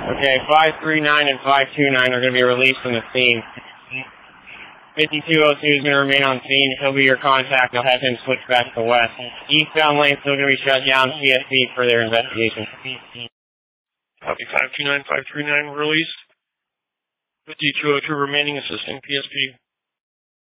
Okay, 539 and 529 are going to be released from the scene. 5202 is going to remain on scene. He'll be your contact. I'll have him switch back to west. Eastbound lane still going to be shut down. CSP for their investigation. Copy 529, 539 released. 5202 remaining assisting PSP.